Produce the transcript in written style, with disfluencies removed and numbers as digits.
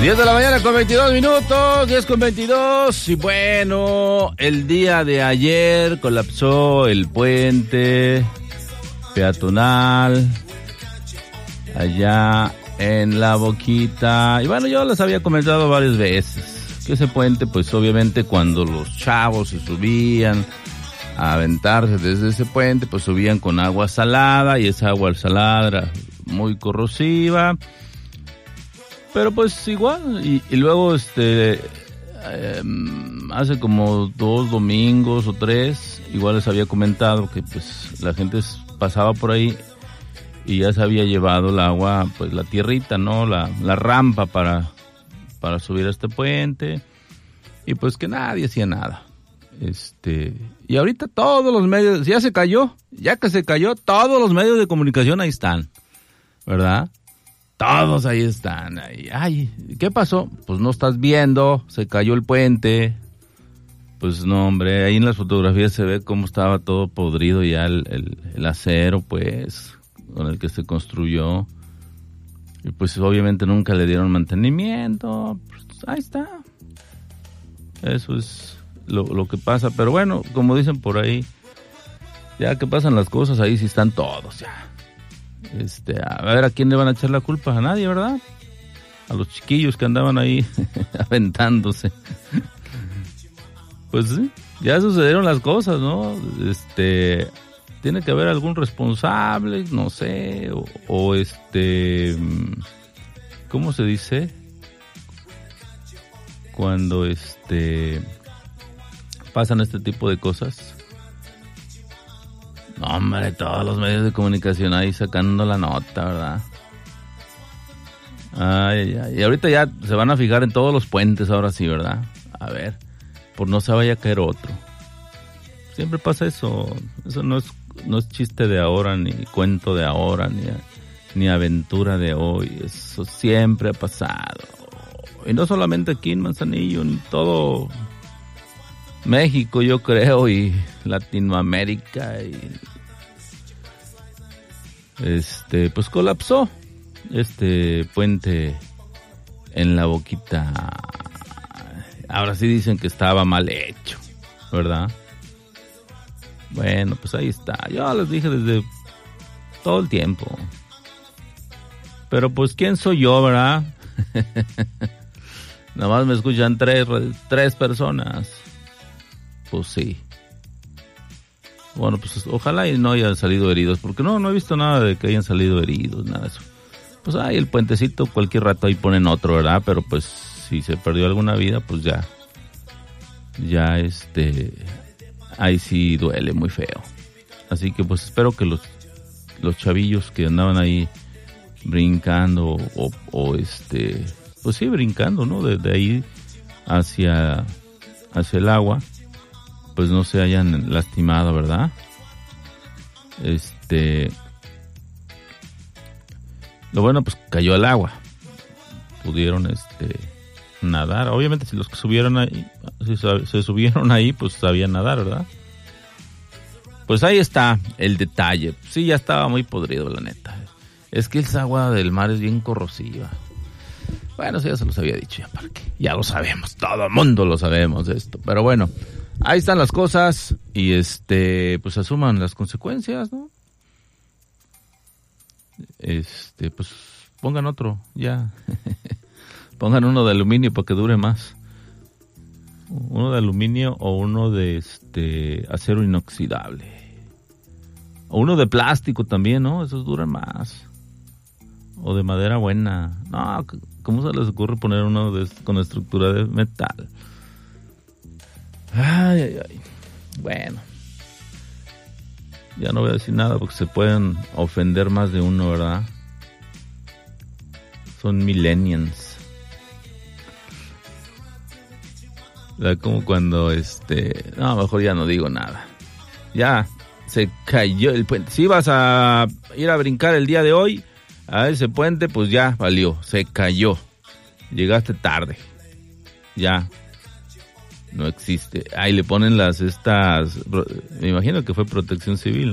10 de la mañana con 22 minutos, 10 con 22. Y bueno, el día de ayer colapsó el puente peatonal allá en La Boquita. Y bueno, yo les había comentado varias veces que ese puente, pues obviamente cuando los chavos se subían a aventarse desde ese puente, pues subían con agua salada, y esa agua salada era muy corrosiva. Pero pues igual, y luego hace como 2 domingos o 3, igual les había comentado que pues la gente pasaba por ahí y ya se había llevado el agua, pues la tierrita, ¿no? La rampa para subir a este puente, y pues que nadie hacía nada. Y ahorita todos los medios, ya que se cayó, todos los medios de comunicación ahí están, ¿verdad? Todos ahí están. Ay, ¿qué pasó? Pues no estás viendo, se cayó el puente. Pues no, hombre, ahí en las fotografías se ve cómo estaba todo podrido ya el acero, pues, con el que se construyó. Y pues obviamente nunca le dieron mantenimiento. Pues ahí está. Eso es lo que pasa. Pero bueno, como dicen por ahí, ya que pasan las cosas, ahí sí están todos ya. A ver, ¿a quién le van a echar la culpa? A nadie, ¿verdad? A los chiquillos que andaban ahí aventándose. Pues sí, ya sucedieron las cosas, ¿no? Tiene que haber algún responsable, no sé, o ¿cómo se dice? Cuando pasan este tipo de cosas. No, hombre, todos los medios de comunicación ahí sacando la nota, ¿verdad? Ay, y ahorita ya se van a fijar en todos los puentes, ahora sí, ¿verdad? A ver, por no se vaya a caer otro. Siempre pasa eso. Eso no es chiste de ahora, ni cuento de ahora, ni aventura de hoy. Eso siempre ha pasado. Y no solamente aquí en Manzanillo, en todo México, yo creo, y Latinoamérica, y pues colapsó este puente en La Boquita. Ahora sí dicen que estaba mal hecho, ¿verdad? Bueno, pues ahí está. Yo les dije desde todo el tiempo. Pero pues, ¿quién soy yo, verdad? Nada más me escuchan tres personas. Pues sí. Bueno, pues ojalá y no hayan salido heridos, porque no he visto nada de que hayan salido heridos, nada de eso. Pues ahí el puentecito, cualquier rato ahí ponen otro, ¿verdad? Pero pues si se perdió alguna vida, pues ya ahí sí duele muy feo. Así que pues espero que los chavillos que andaban ahí brincando pues sí, brincando, ¿no? De ahí hacia el agua, pues no se hayan lastimado, ¿verdad? Lo bueno, pues cayó al agua. Pudieron nadar. Obviamente si los que subieron ahí, si se subieron ahí, pues sabían nadar, ¿verdad? Pues ahí está el detalle. Sí, ya estaba muy podrido, la neta. Es que esa agua del mar es bien corrosiva. Bueno, sí, ya se los había dicho, ya para qué. Ya lo sabemos, todo el mundo lo sabemos esto. Pero bueno, ahí están las cosas y pues asuman las consecuencias, ¿no? Pues pongan otro, ya. Pongan uno de aluminio para que dure más. Uno de aluminio o uno de acero inoxidable. O uno de plástico también, ¿no? Esos duran más. O de madera buena. No, ¿cómo se les ocurre poner uno con estructura de metal? Ay. Bueno. Ya no voy a decir nada porque se pueden ofender más de uno, ¿verdad? Son millennials. Como cuando no, mejor ya no digo nada. Ya se cayó el puente. Si vas a ir a brincar el día de hoy a ese puente, pues ya valió, se cayó. Llegaste tarde. Ya no existe. Ahí le ponen me imagino que fue Protección Civil.